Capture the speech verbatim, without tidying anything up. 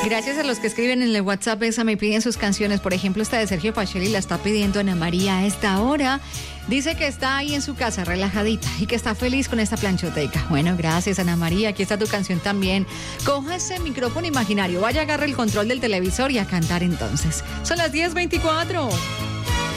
Gracias a los que escriben en el WhatsApp esa me piden sus canciones. Por ejemplo, esta de Sergio Pacheli la está pidiendo Ana María a esta hora. Dice que está ahí en su casa relajadita y que está feliz con esta planchoteca. Bueno, gracias Ana María, aquí está tu canción también. Coja ese micrófono imaginario, vaya, agarre el control del televisor y a cantar entonces. Son las diez veinticuatro.